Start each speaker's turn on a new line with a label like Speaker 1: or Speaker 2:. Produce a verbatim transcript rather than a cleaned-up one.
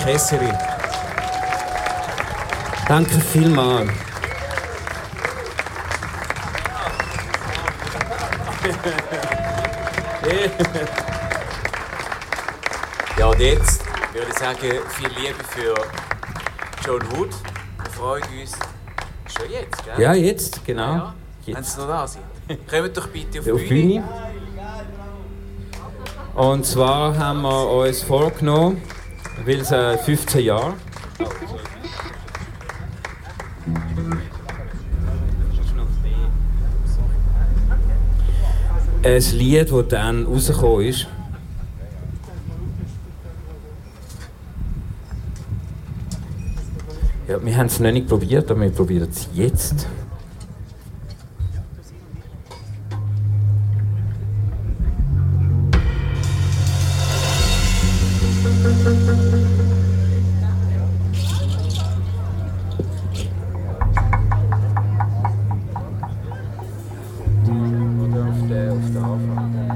Speaker 1: Kesseri.
Speaker 2: Danke vielmals.
Speaker 1: Ja, und jetzt würde ich sagen, viel Liebe für John Hood. Wir freuen uns schon jetzt, gell?
Speaker 2: Ja, jetzt, genau.
Speaker 1: Ja, ja. Wenn Sie noch da sind. Kommt doch bitte auf die
Speaker 2: Auf
Speaker 1: Bühne.
Speaker 2: Bühne. Und zwar haben wir uns vorgenommen, weil es äh, fünfzehn Jahre. Ein Lied, das dann rausgekommen ist. Ja, wir haben es noch nicht probiert, aber wir probieren es jetzt. Oder auf der, auf der Anfang.